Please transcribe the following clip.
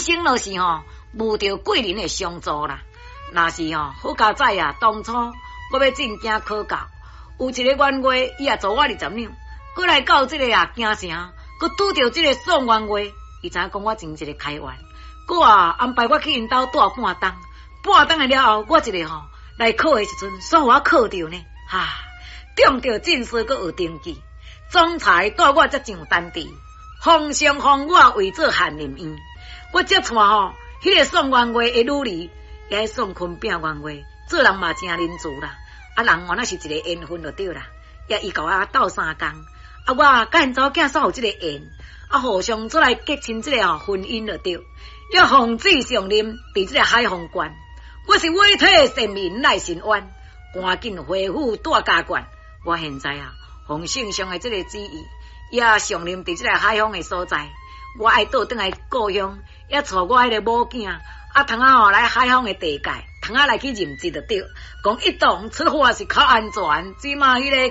生就是无着贵人的相助啦。若是好佳仔啊，当初我要进京考教，有一个元月，伊也做我20两，过来到这个京城，佮拄着这个宋元月，伊知影讲我真一个开源，佮安排我去因兜住半冬，半冬了后，我一个来考的时阵，煞我考着呢，中着进士，佮有登记，总裁带我才上丹地，封上封我为做翰林院，我才带迄个宋元月的女儿，也宋坤饼元月，做人嘛真仁慈啦，人原来是一个缘分就对啦，也伊甲我斗3工，我甲因查某囝煞有这个缘，互相出来结亲这个婚姻就对，要洪水上任，伫这个海防关，我是委托神明来伸冤，赶紧回府带家眷。我现在奉圣上的这个旨意，也上任伫这个海防的所在，我爱倒转来故乡，也带我迄个某囝通来海防的地界，通来去任职就对，讲一同出发是较安全，只嘛迄个